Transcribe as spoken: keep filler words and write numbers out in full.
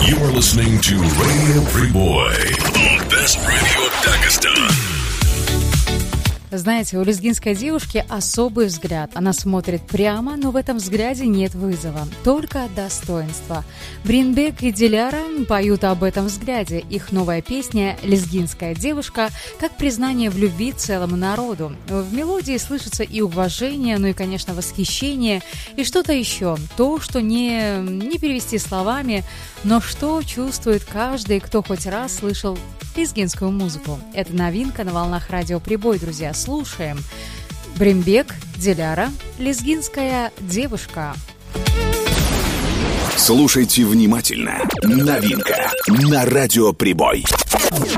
You are listening to Radio Priboi, the best radio Dagestan. Знаете, у лезгинской девушки особый взгляд. Она смотрит прямо, но в этом взгляде нет вызова, только достоинства. Бринбек и Диляра поют об этом взгляде. Их новая песня «Лезгинская девушка» как признание в любви целому народу. В мелодии слышится и уважение, ну и, конечно, восхищение, и что-то еще. То, что не, не перевести словами, но что чувствует каждый, кто хоть раз слышал лезгинскую музыку. Это новинка на волнах Радио Прибой, друзья. Слушаем. Бринбек, Диляра, «Лезгинская девушка». Слушайте внимательно. Новинка на Радио Прибой.